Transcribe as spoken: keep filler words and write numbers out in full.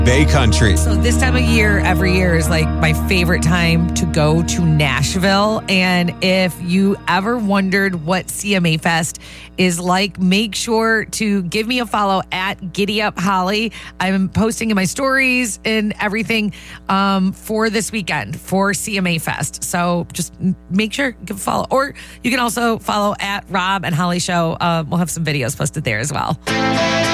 Bay Country. So this time of year, every year is like my favorite time to go to Nashville. And if you ever wondered what C M A Fest is like, make sure to give me a follow at Giddy Up Holly. I'm posting in my stories and everything um, for this weekend for C M A Fest. So just make sure you follow. Or you can also follow at Rob and Holly Show. Uh, we'll have some videos posted there as well.